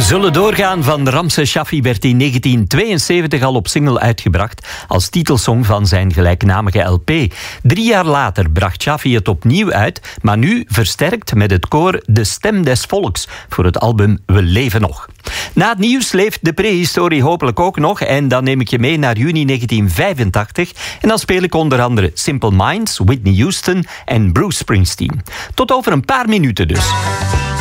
Zullen doorgaan van Ramses Shaffi werd in 1972 al op single uitgebracht als titelsong van zijn gelijknamige LP. 3 jaar later bracht Shaffi het opnieuw uit, maar nu versterkt met het koor De Stem des Volks voor het album We Leven Nog. Na het nieuws leeft de prehistorie hopelijk ook nog en dan neem ik je mee naar juni 1985 en dan speel ik onder andere Simple Minds, Whitney Houston en Bruce Springsteen. Tot over een paar minuten dus.